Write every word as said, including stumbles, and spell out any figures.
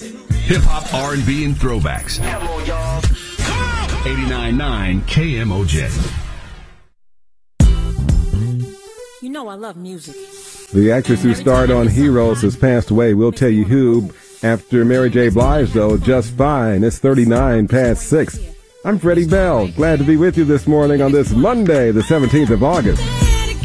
Hip-hop, R and B, and throwbacks. Come on, y'all. eighty-nine point nine K M O J. You know I love music. The actress who starred on Heroes has passed away. We'll tell you who after Mary J. Blige, though. Just fine. It's thirty-nine past six. I'm Freddie Bell. Glad to be with you this morning on this Monday, the seventeenth of August.